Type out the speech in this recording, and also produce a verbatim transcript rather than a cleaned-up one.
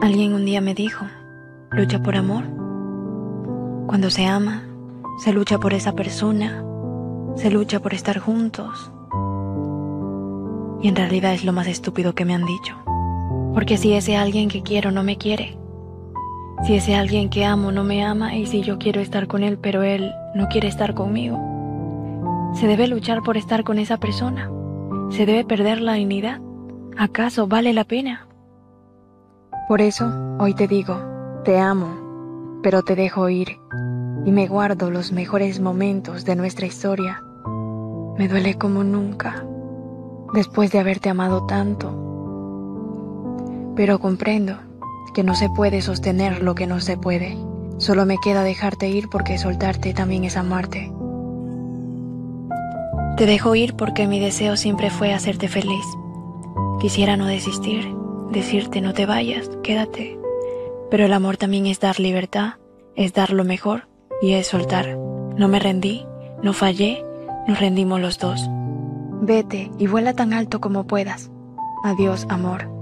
Alguien un día me dijo, lucha por amor. Cuando se ama, se lucha por esa persona, se lucha por estar juntos. Y en realidad es lo más estúpido que me han dicho. Porque si ese alguien que quiero no me quiere, si ese alguien que amo no me ama, y si yo quiero estar con él pero él no quiere estar conmigo, ¿se debe luchar por estar con esa persona? ¿Se debe perder la dignidad? ¿Acaso vale la pena? Por eso, hoy te digo, te amo, pero te dejo ir, y me guardo los mejores momentos de nuestra historia. Me duele como nunca, después de haberte amado tanto. Pero comprendo que no se puede sostener lo que no se puede. Solo me queda dejarte ir porque soltarte también es amarte. Te dejo ir porque mi deseo siempre fue hacerte feliz. Quisiera no desistir, decirte no te vayas, quédate. Pero el amor también es dar libertad, es dar lo mejor y es soltar. No me rendí, no fallé, nos rendimos los dos. Vete y vuela tan alto como puedas. Adiós, amor.